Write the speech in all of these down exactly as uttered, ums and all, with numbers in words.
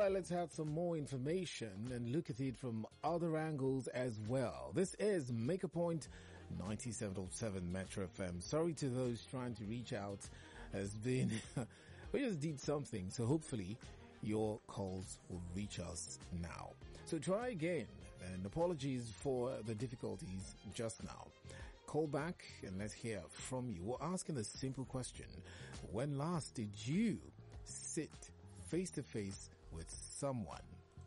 right, let's have some more information and look at it from other angles as well. This is Make a Point ninety-seven point seven Metro F M. Sorry to those trying to reach out. Has been, we just did something, so hopefully your calls will reach us now. So try again, and apologies for the difficulties just now. Call back and let's hear from you. We're asking the simple question: when last did you sit face to face with someone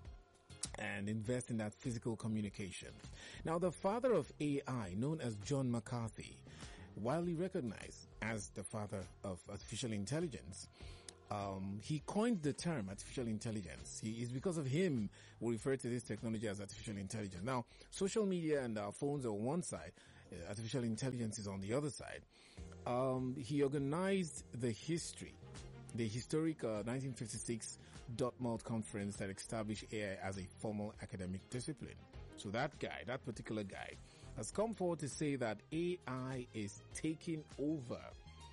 and invest in that physical communication? Now, the father of A I, known as John McCarthy, widely recognized as the father of artificial intelligence, Um, he coined the term artificial intelligence. He is because of him we refer to this technology as artificial intelligence. Now, social media and our phones are on one side, uh, artificial intelligence is on the other side. Um, he organized the history, the historic uh, nineteen fifty-six Dartmouth conference that established A I as a formal academic discipline. So that guy, that particular guy, has come forward to say that A I is taking over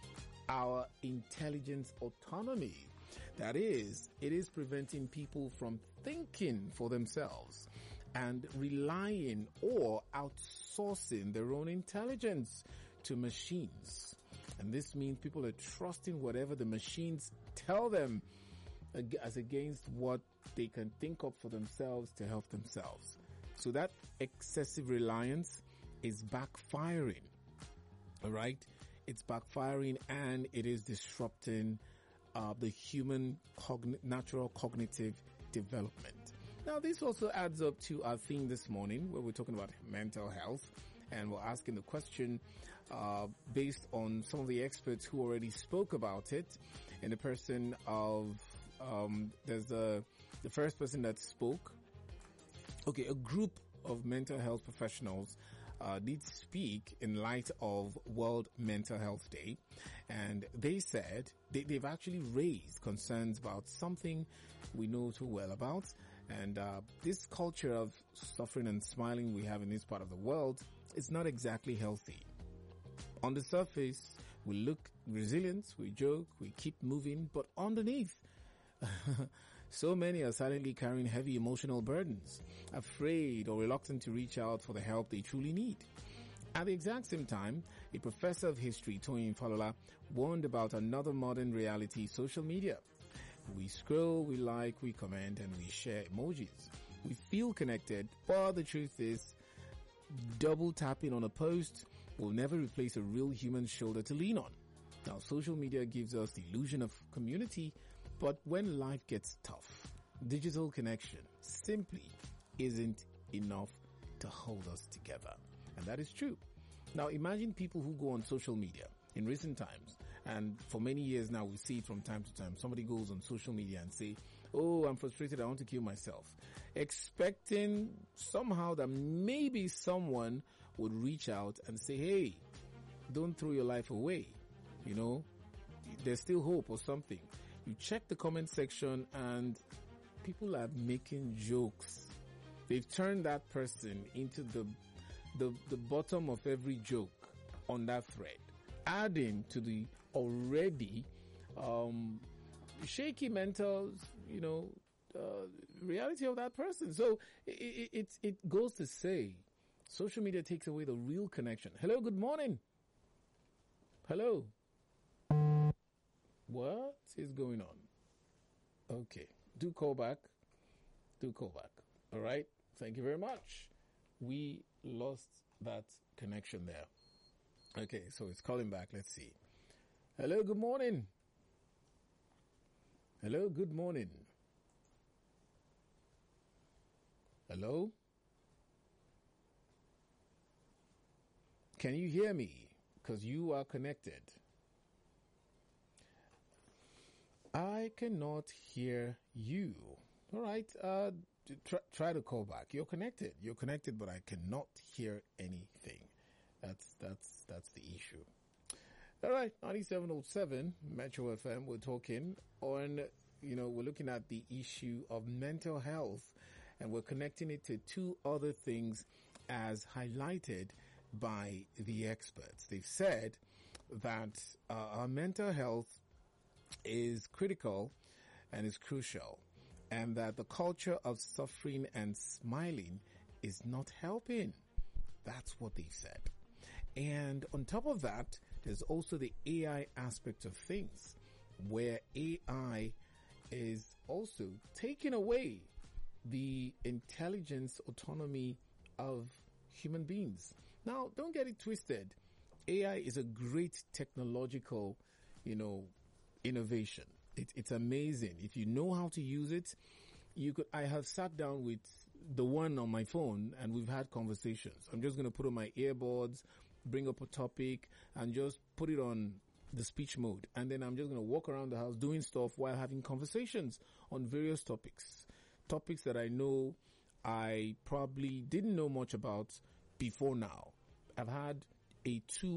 our intelligence autonomy. That is, it is preventing people from thinking for themselves and relying or outsourcing their own intelligence to machines. And this means people are trusting whatever the machines tell them as against what they can think of for themselves to help themselves. So that excessive reliance is backfiring. All right? It's backfiring and it is disrupting uh, the human cogn- natural cognitive development. Now, this also adds up to our theme this morning, where we're talking about mental health, and we're asking the question uh, based on some of the experts who already spoke about it. In the person of um, there's the the first person that spoke. Okay, a group of mental health professionals Uh, did speak in light of World Mental Health Day, and they said they, they've actually raised concerns about something we know too well about, and uh, this culture of suffering and smiling we have in this part of the world is not exactly healthy. On the surface, we look resilient, we joke, we keep moving, but underneath, so many are silently carrying heavy emotional burdens, afraid or reluctant to reach out for the help they truly need. At the exact same time, a professor of history, Toyin Falola, warned about another modern reality: social media. We scroll, we like, we comment, and we share emojis. We feel connected, but the truth is, double tapping on a post will never replace a real human shoulder to lean on. Now, social media gives us the illusion of community, but when life gets tough, digital connection simply isn't enough to hold us together. And that is true. Now, imagine people who go on social media in recent times, and for many years now we see it from time to time. Somebody goes on social media and say, oh, I'm frustrated, I want to kill myself, expecting somehow that maybe someone would reach out and say, hey, don't throw your life away. You know, there's still hope or something. You check the comment section and people are making jokes. They've turned that person into the, the, the bottom of every joke on that thread, adding to the already, um, shaky mental, you know, uh, reality of that person. So it, it, it goes to say social media takes away the real connection. Hello, good morning. Hello. What is going on? Okay. Do call back. Do call back. All right. Thank you very much. We lost that connection there. Okay. So it's calling back. Let's see. Hello. Good morning. Hello. Good morning. Hello. Can you hear me? Because you are connected. I cannot hear you. All right. Uh, try, try to call back. You're connected. You're connected, but I cannot hear anything. That's, that's, that's the issue. All right. ninety-seven point seven Metro F M. We're talking on, you know, we're looking at the issue of mental health, and we're connecting it to two other things as highlighted by the experts. They've said that uh, our mental health is critical and is crucial. and that the culture of suffering and smiling is not helping. That's what they said. And on top of that, there's also the A I aspect of things, where A I is also taking away the intelligence autonomy of human beings. Now, don't get it twisted. A I is a great technological, you know, innovation. It, it's amazing. If you know how to use it, you could, I have sat down with the one on my phone and we've had conversations. I'm just going to put on my earbuds, bring up a topic and just put it on the speech mode. And then I'm just going to walk around the house doing stuff while having conversations on various topics. Topics that I know I probably didn't know much about before now. I've had a two